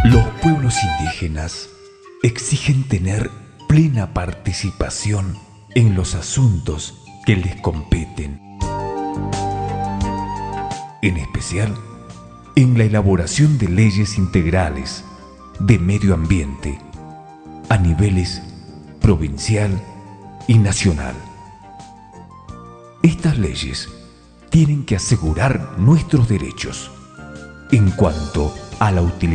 Los pueblos indígenas exigen tener plena participación en los asuntos que les competen, en especial en la elaboración de leyes integrales de medio ambiente a niveles provincial y nacional. Estas leyes tienen que asegurar nuestros derechos en cuanto a la utilización